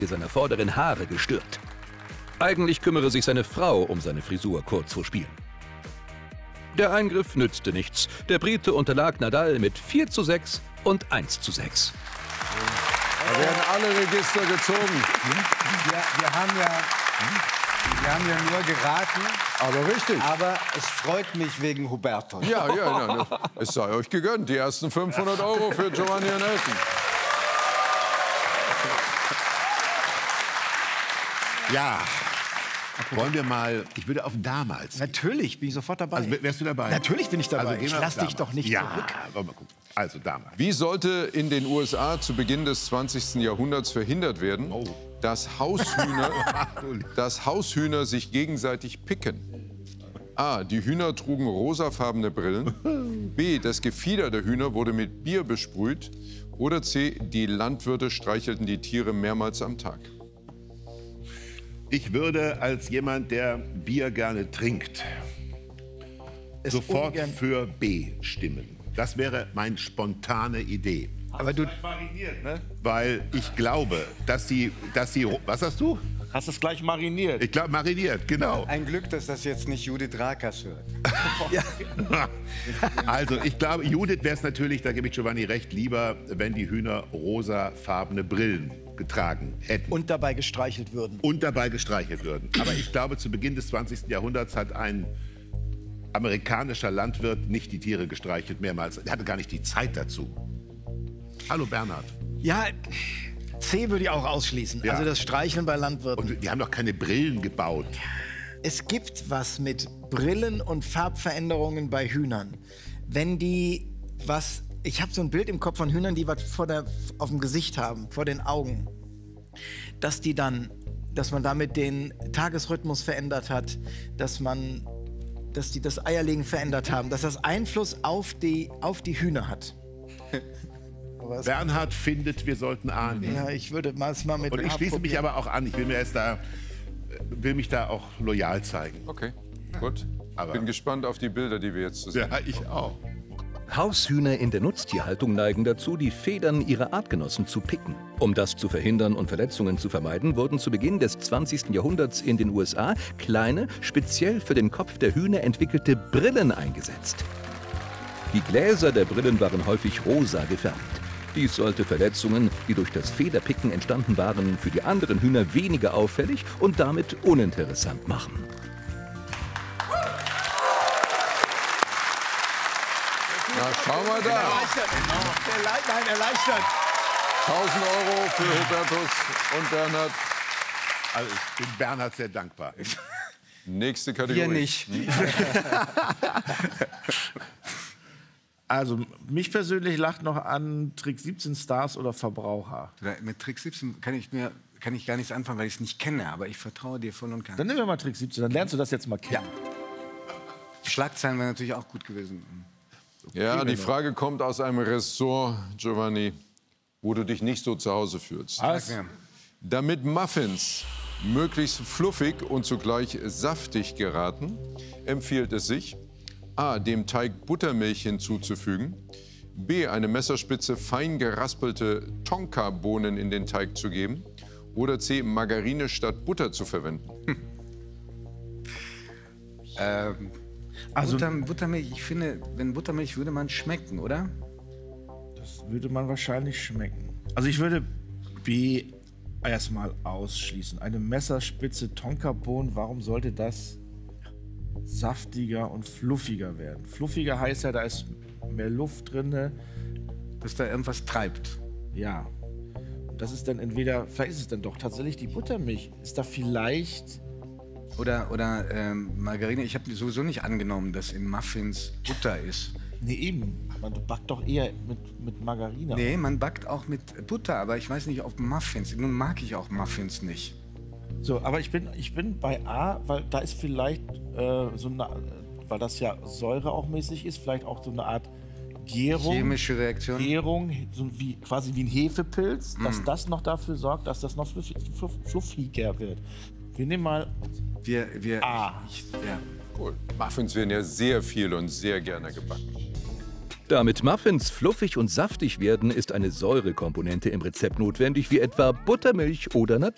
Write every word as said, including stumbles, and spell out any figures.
seiner vorderen Haare gestört. Eigentlich kümmere sich seine Frau um seine Frisur kurz vor Spielen. Der Eingriff nützte nichts. Der Brite unterlag Nadal mit vier zu sechs und eins zu sechs. Da werden alle Register gezogen. Wir, wir, haben ja, wir haben ja nur geraten. Aber richtig. Aber es freut mich wegen Hubertus. Ja, ja, ja, es sei euch gegönnt. Die ersten fünfhundert Euro für Giovanni und Elton. Ja. Wollen wir mal, ich würde auf damals. Natürlich, bin ich sofort dabei. Also wärst du dabei? Natürlich bin ich dabei. Also ich lass dich doch nicht ja, zurück. Wollen wir gucken. Also damals. Wie sollte in den U S A zu Beginn des zwanzigsten Jahrhunderts verhindert werden, Oh. dass Haushühner, dass Haushühner sich gegenseitig picken? A. Die Hühner trugen rosafarbene Brillen. B. Das Gefieder der Hühner wurde mit Bier besprüht. Oder C. Die Landwirte streichelten die Tiere mehrmals am Tag. Ich würde als jemand, der Bier gerne trinkt, Es sofort ungern- für B stimmen. Das wäre meine spontane Idee. Aber du Mariniert, ne? Weil ich glaube, dass die, dass die, was hast du? Hast es gleich mariniert. Ich glaube, mariniert, genau. Ein Glück, dass das jetzt nicht Judith Rakers hört. Also ich glaube, Judith wäre es natürlich, da gebe ich Giovanni recht, lieber, wenn die Hühner rosafarbene Brillen getragen hätten. und dabei gestreichelt würden. und dabei gestreichelt würden. Aber ich glaube, zu Beginn des zwanzigsten Jahrhunderts hat ein amerikanischer Landwirt nicht die Tiere gestreichelt mehrmals. Er hatte gar nicht die Zeit dazu. Hallo Bernhard. Ja, C würde ich auch ausschließen. Ja. Also das Streicheln bei Landwirten. Und wir haben doch keine Brillen gebaut. Es gibt was mit Brillen und Farbveränderungen bei Hühnern. Wenn die was, ich habe so ein Bild im Kopf von Hühnern, die was vor der, auf dem Gesicht haben, vor den Augen. Dass die dann, dass man damit den Tagesrhythmus verändert hat, dass man, dass die das Eierlegen verändert haben, dass das Einfluss auf die, auf die Hühner hat. Aber es- Bernhard findet, wir sollten A nehmen. ja, ich würde mal es mal mit Und ich A schließe mich probieren. aber auch an. Ich will mir erst da, will mich da auch loyal zeigen. Okay, gut. Aber- Bin gespannt auf die Bilder, die wir jetzt zu sehen. Ja, ich auch. Haushühner in der Nutztierhaltung neigen dazu, die Federn ihrer Artgenossen zu picken. Um das zu verhindern und Verletzungen zu vermeiden, wurden zu Beginn des zwanzigsten Jahrhunderts in den U S A kleine, speziell für den Kopf der Hühner entwickelte Brillen eingesetzt. Die Gläser der Brillen waren häufig rosa gefärbt. Dies sollte Verletzungen, die durch das Federpicken entstanden waren, für die anderen Hühner weniger auffällig und damit uninteressant machen. Na, schau mal da. Erleichtert. Erlei- Nein, erleichtert. tausend Euro für Hubertus und Bernhard. Also ich bin Bernhard sehr dankbar. Nächste Kategorie. Wir nicht. Also, mich persönlich lacht noch an Trick siebzehn Stars oder Verbraucher. Mit Trick siebzehn kann ich, mir, kann ich gar nichts anfangen, weil ich es nicht kenne. Aber ich vertraue dir voll und ganz. Dann nehmen wir mal Trick siebzehn, dann lernst du das jetzt mal kennen. Schlagzeilen wären natürlich auch gut gewesen. Ja, die Frage kommt aus einem Ressort, Giovanni, wo du dich nicht so zu Hause fühlst. Was? Ja. Damit Muffins möglichst fluffig und zugleich saftig geraten, empfiehlt es sich, A. dem Teig Buttermilch hinzuzufügen, B. eine Messerspitze fein geraspelte Tonka-Bohnen in den Teig zu geben oder C. Margarine statt Butter zu verwenden. Ähm, Also, Butter, Buttermilch, ich finde, wenn Buttermilch würde man schmecken, oder? das würde man wahrscheinlich schmecken. Also ich würde B erstmal ausschließen. Eine Messerspitze Tonkabohnen, warum sollte das saftiger und fluffiger werden? Fluffiger heißt ja, da ist mehr Luft drin. Dass da irgendwas treibt. Ja. Und das ist dann entweder, vielleicht ist es dann doch tatsächlich die Buttermilch. Ist da vielleicht... Oder, oder ähm, Margarine. Ich habe sowieso nicht angenommen, dass in Muffins Butter ist. Nee, eben. Man backt doch eher mit, mit Margarine. Nee, man backt auch mit Butter, aber ich weiß nicht, ob Muffins. Nun mag ich auch Muffins nicht. So, aber ich bin, ich bin bei A, weil da ist vielleicht äh, so eine, weil das ja Säure auch mäßig ist, vielleicht auch so eine Art Gärung. Chemische Reaktion. Gärung, so wie, quasi wie ein Hefepilz, dass das noch dafür sorgt, dass das noch fluffig, fluff, fluffiger wird. Wir nehmen mal Wir, wir, A. Ich, ja. Cool. Muffins werden ja sehr viel und sehr gerne gebacken. Damit Muffins fluffig und saftig werden, ist eine Säurekomponente im Rezept notwendig, wie etwa Buttermilch oder Naturzucker.